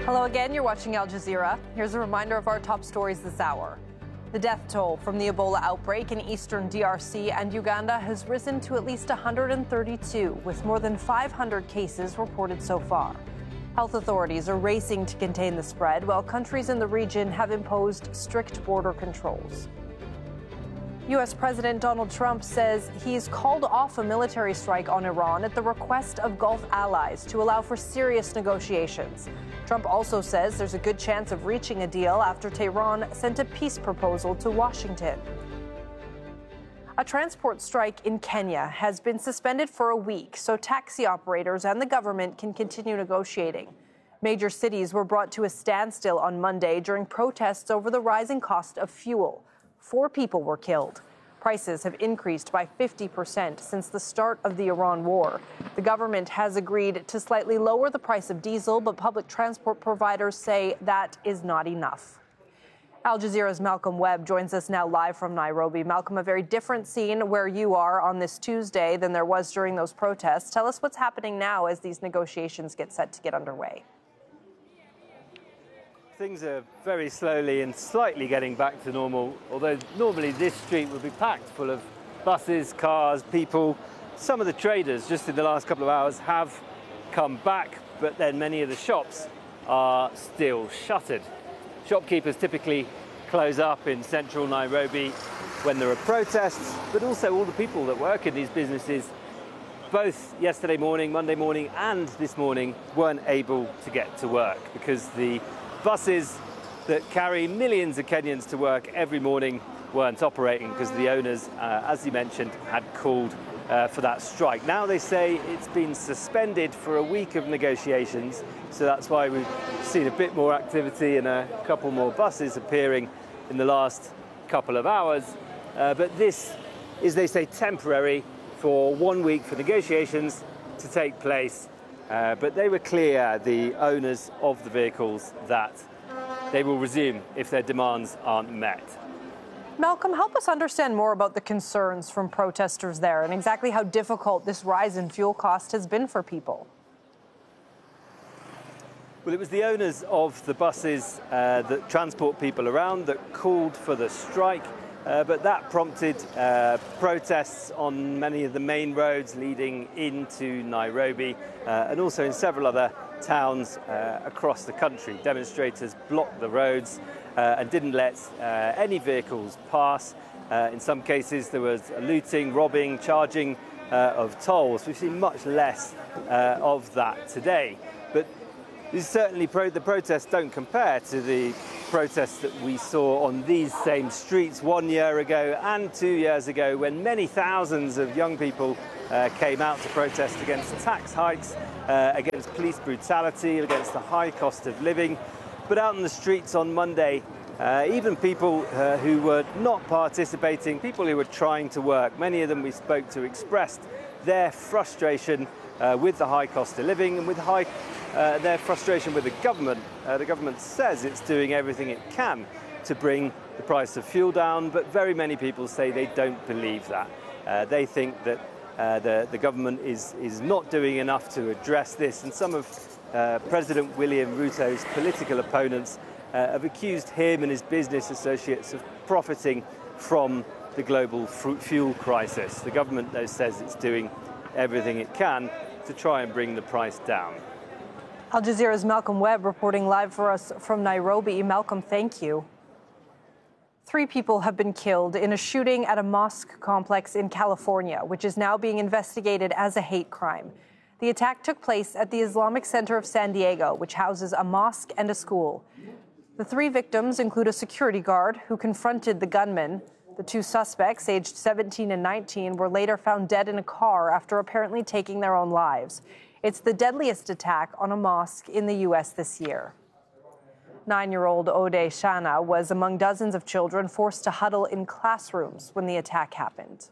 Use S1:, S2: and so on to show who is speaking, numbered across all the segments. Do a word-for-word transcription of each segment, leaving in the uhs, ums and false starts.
S1: Hello again, you're watching Al Jazeera. Here's a reminder of our top stories this hour. The death toll from the Ebola outbreak in eastern D R C and Uganda has risen to at least one hundred thirty-two, with more than five hundred cases reported so far. Health authorities are racing to contain the spread, while countries in the region have imposed strict border controls. U S President Donald Trump says he's called off a military strike on Iran at the request of Gulf allies to allow for serious negotiations. Trump also says there's a good chance of reaching a deal after Tehran sent a peace proposal to Washington. A transport strike in Kenya has been suspended for a week so taxi operators and the government can continue negotiating. Major cities were brought to a standstill on Monday during protests over the rising cost of fuel. Four people were killed. Prices have increased by fifty percent since the start of the Iran war. The government has agreed to slightly lower the price of diesel, but public transport providers say that is not enough. Al Jazeera's Malcolm Webb joins us now live from Nairobi. Malcolm, a very different scene where you are on this Tuesday than there was during those protests. Tell us what's happening now as these negotiations get set to get underway.
S2: Things are very slowly and slightly getting back to normal, although normally this street would be packed full of buses, cars, people. Some of the traders just in the last couple of hours have come back, but then many of the shops are still shuttered. Shopkeepers typically close up in central Nairobi when there are protests, but also all the people that work in these businesses, both yesterday morning, Monday morning, and this morning, weren't able to get to work because the buses that carry millions of Kenyans to work every morning weren't operating because the owners, uh, as you mentioned, had called uh, for that strike. Now they say it's been suspended for a week of negotiations, so that's why we've seen a bit more activity and a couple more buses appearing in the last couple of hours. Uh, but this is, they say, temporary for one week for negotiations to take place. Uh, but they were clear, the owners of the vehicles, that they will resume if their demands aren't met.
S1: Malcolm, help us understand more about the concerns from protesters there and exactly how difficult this rise in fuel cost has been for people.
S2: Well, it was the owners of the buses uh, that transport people around that called for the strike. Uh, but that prompted uh, protests on many of the main roads leading into Nairobi uh, and also in several other towns uh, across the country. Demonstrators blocked the roads uh, and didn't let uh, any vehicles pass. Uh, in some cases there was looting, robbing, charging uh, of tolls. We've seen much less uh, of that today. But this certainly pro- the protests don't compare to the protests that we saw on these same streets one year ago and two years ago when many thousands of young people uh, came out to protest against tax hikes, uh, against police brutality, against the high cost of living. But out in the streets on Monday, uh, even people uh, who were not participating, people who were trying to work, many of them we spoke to expressed their frustration uh, with the high cost of living and with high Uh, their frustration with the government. Uh, the government says it's doing everything it can to bring the price of fuel down, but very many people say they don't believe that. Uh, they think that uh, the, the government is, is not doing enough to address this, and some of uh, President William Ruto's political opponents uh, have accused him and his business associates of profiting from the global fuel crisis. The government, though, says it's doing everything it can to try and bring the price down.
S1: Al Jazeera's Malcolm Webb reporting live for us from Nairobi. Malcolm, thank you. Three people have been killed in a shooting at a mosque complex in California, which is now being investigated as a hate crime. The attack took place at the Islamic Center of San Diego, which houses a mosque and a school. The three victims include a security guard who confronted the gunman. The two suspects, aged seventeen and nineteen, were later found dead in a car after apparently taking their own lives. It's the deadliest attack on a mosque in the U S this year. Nine-year-old Ode Shana was among dozens of children forced to huddle in classrooms when the attack happened.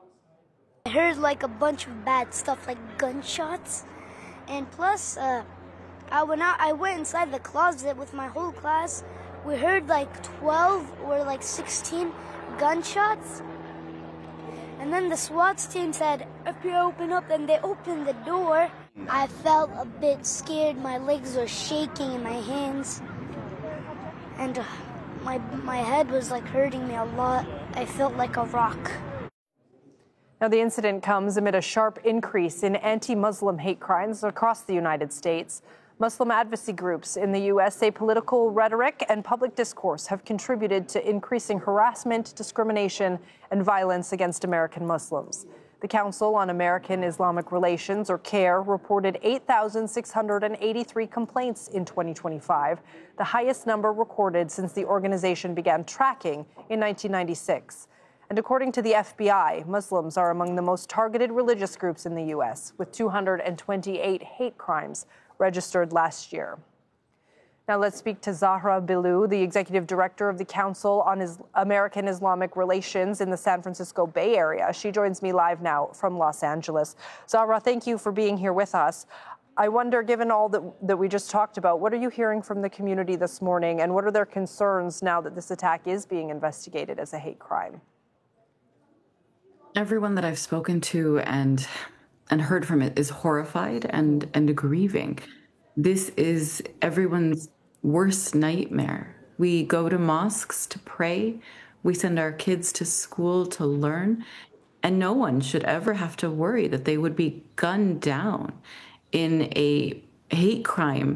S3: I heard like a bunch of bad stuff, like gunshots, and plus, uh, I went out. I went inside the closet with my whole class. We heard like twelve or like sixteen gunshots, and then the SWAT team said, "If you open up," and they opened the door. I felt a bit scared. My legs were shaking in my hands. And uh, my, my head was like hurting me a lot. I felt like a rock.
S1: Now, the incident comes amid a sharp increase in anti-Muslim hate crimes across the United States. Muslim advocacy groups in the U S say political rhetoric and public discourse have contributed to increasing harassment, discrimination, and violence against American Muslims. The Council on American Islamic Relations, or CAIR, reported eight thousand six hundred eighty-three complaints in twenty twenty-five, the highest number recorded since the organization began tracking in nineteen ninety-six. And according to the F B I, Muslims are among the most targeted religious groups in the U S, with two hundred twenty-eight hate crimes registered last year. Now let's speak to Zahra Billoo, the executive director of the Council on Is- American Islamic Relations in the San Francisco Bay Area. She joins me live now from Los Angeles. Zahra, thank you for being here with us. I wonder, given all that, that we just talked about, what are you hearing from the community this morning, and what are their concerns now that this attack is being investigated as a hate crime?
S4: Everyone that I've spoken to and and heard from it is horrified and, and grieving. This is everyone's worst nightmare. We go to mosques to pray. We send our kids to school to learn. And no one should ever have to worry that they would be gunned down in a hate crime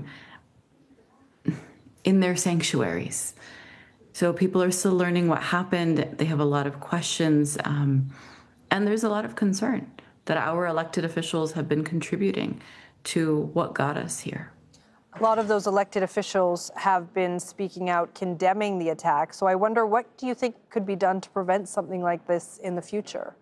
S4: in their sanctuaries. So people are still learning what happened. They have a lot of questions. Um, and there's a lot of concern that our elected officials have been contributing to what got us here.
S1: A lot of those elected officials have been speaking out, condemning the attack. So I wonder, what do you think could be done to prevent something like this in the future?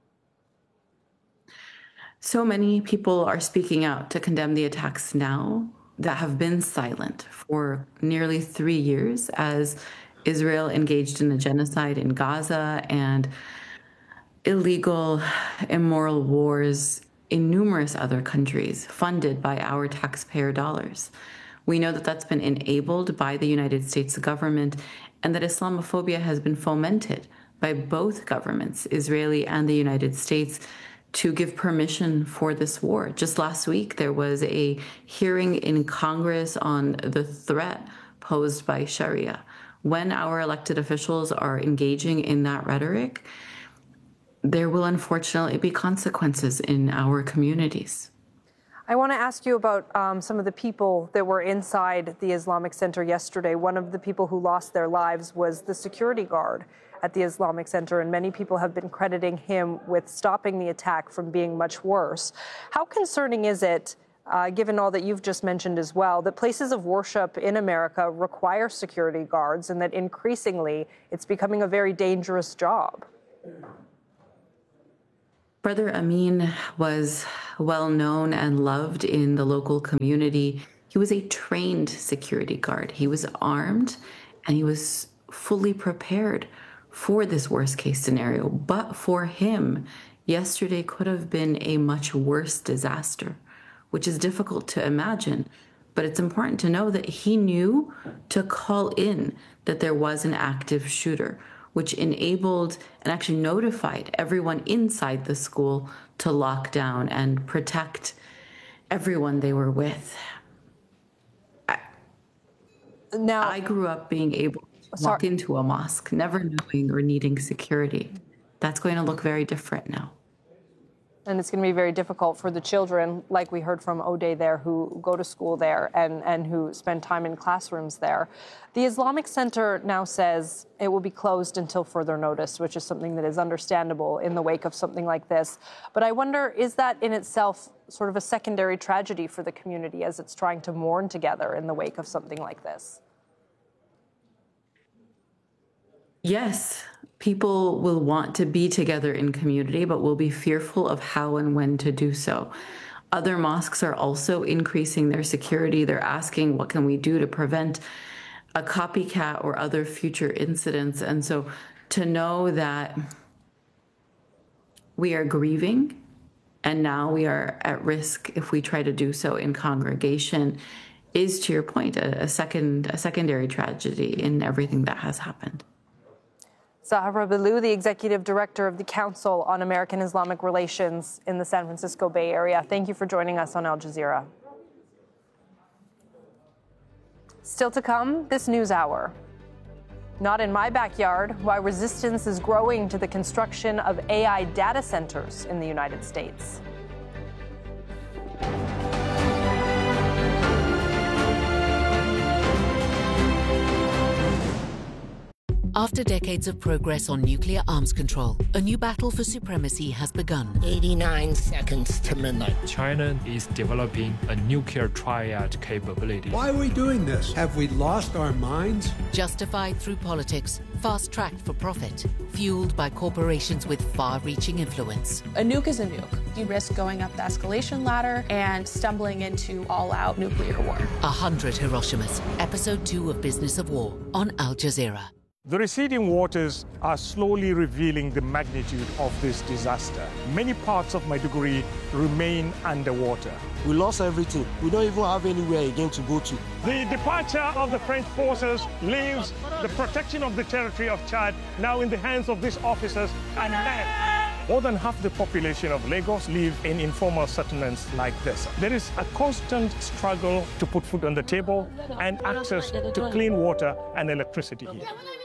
S4: So many people are speaking out to condemn the attacks now that have been silent for nearly three years as Israel engaged in a genocide in Gaza and illegal, immoral wars in numerous other countries funded by our taxpayer dollars. We know that that's been enabled by the United States government and that Islamophobia has been fomented by both governments, Israeli and the United States, to give permission for this war. Just last week, there was a hearing in Congress on the threat posed by Sharia. When our elected officials are engaging in that rhetoric, there will unfortunately be consequences in our communities.
S1: I want to ask you about um, some of the people that were inside the Islamic Center yesterday. One of the people who lost their lives was the security guard at the Islamic Center, and many people have been crediting him with stopping the attack from being much worse. How concerning is it, uh, given all that you've just mentioned as well, that places of worship in America require security guards and that increasingly it's becoming a very dangerous job?
S4: Brother Amin was well known and loved in the local community. He was a trained security guard. He was armed and he was fully prepared for this worst case scenario. But for him, yesterday could have been a much worse disaster, which is difficult to imagine. But it's important to know that he knew to call in that there was an active shooter, which enabled and actually notified everyone inside the school to lock down and protect everyone they were with. I, now, I grew up being able to walk sorry. into a mosque, never knowing or needing security. That's going to look very different now.
S1: And it's going to be very difficult for the children, like we heard from Odeh there, who go to school there and, and who spend time in classrooms there. The Islamic Center now says it will be closed until further notice, which is something that is understandable in the wake of something like this. But I wonder, is that in itself sort of a secondary tragedy for the community as it's trying to mourn together in the wake of something like this?
S4: Yes. People will want to be together in community, but will be fearful of how and when to do so. Other mosques are also increasing their security. They're asking, what can we do to prevent a copycat or other future incidents? And so to know that we are grieving and now we are at risk if we try to do so in congregation is, to your point, a, a second, a secondary tragedy in everything that has happened.
S1: Zahra Billoo, the executive director of the Council on American Islamic Relations in the San Francisco Bay Area. Thank you for joining us on Al Jazeera. Still to come, this news hour. Not in my backyard, why resistance is growing to the construction of A I data centers in the United States.
S5: After decades of progress on nuclear arms control, a new battle for supremacy has begun.
S6: eighty-nine seconds to midnight.
S7: China is developing a nuclear triad capability.
S8: Why are we doing this? Have we lost our minds?
S5: Justified through politics, fast-tracked for profit, fueled by corporations with far-reaching influence.
S9: A nuke is a nuke. You risk going up the escalation ladder and stumbling into all-out nuclear war.
S5: A hundred Hiroshimas, episode two of Business of War on Al Jazeera.
S10: The receding waters are slowly revealing the magnitude of this disaster. Many parts of Maiduguri remain underwater.
S11: We lost everything. We don't even have anywhere again to go to.
S10: The departure of the French forces leaves the protection of the territory of Chad now in the hands of these officers and men. More than half the population of Lagos live in informal settlements like this. There is a constant struggle to put food on the table and access to clean water and electricity here.